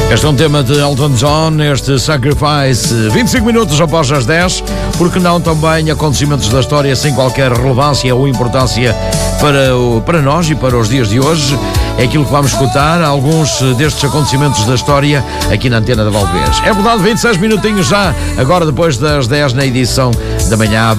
Este é um tema de Elton John, este Sacrifice, 25 minutos após as 10, porque não também acontecimentos da história sem qualquer relevância ou importância para nós e para os dias de hoje. É aquilo que vamos escutar, alguns destes acontecimentos da história aqui na Antena da Valdevez. É verdade, 26 minutinhos já, agora depois das 10 na edição da manhã.